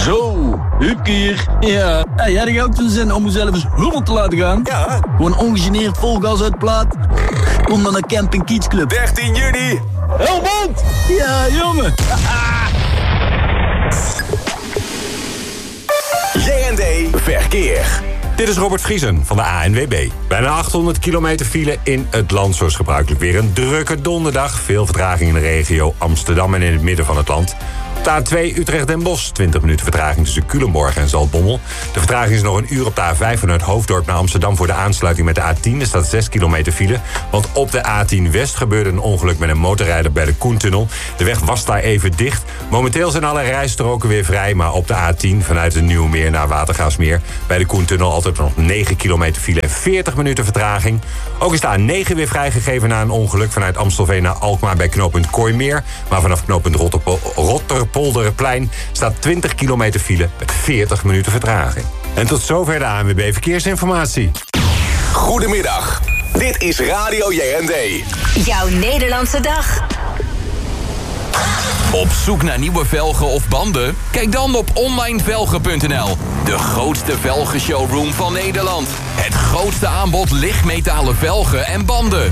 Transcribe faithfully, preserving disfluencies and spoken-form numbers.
Zo, Huubke hier. Ja, hey, had ik ook zo'n zin om mezelf eens hulp te laten gaan? Ja. Gewoon ongegeneerd vol gas uit de plaat. Kom dan naar Camping Kids Club. dertien juni. Helmond! Ja, jongen. J en D Verkeer. Dit is Robert Vriesen van de A N W B. Bijna achthonderd kilometer file in het land, zoals gebruikelijk weer een drukke donderdag. Veel vertraging in de regio Amsterdam en in het midden van het land. Op de A twee Utrecht-Den Bosch, twintig minuten vertraging tussen Culemborg en Zaltbommel. De vertraging is nog een uur op de A vijf vanuit Hoofddorp naar Amsterdam voor de aansluiting met de A tien. Er staat zes kilometer file, want op de A tien West gebeurde een ongeluk met een motorrijder bij de Koentunnel. De weg was daar even dicht. Momenteel zijn alle rijstroken weer vrij, maar op de A tien vanuit de Nieuwmeer naar Watergraafsmeer bij de Koentunnel altijd nog negen kilometer file en veertig minuten vertraging. Ook is de A negen weer vrijgegeven na een ongeluk vanuit Amstelveen naar Alkmaar bij knooppunt Kooimeer. Maar vanaf knooppunt Rotterpolderplein staat twintig kilometer file met veertig minuten vertraging. En tot zover de A N W B Verkeersinformatie. Goedemiddag. Dit is Radio J en D. Jouw Nederlandse dag. Op zoek naar nieuwe velgen of banden? Kijk dan op online velgen punt n l. De grootste velgenshowroom van Nederland. Het grootste aanbod lichtmetalen velgen en banden.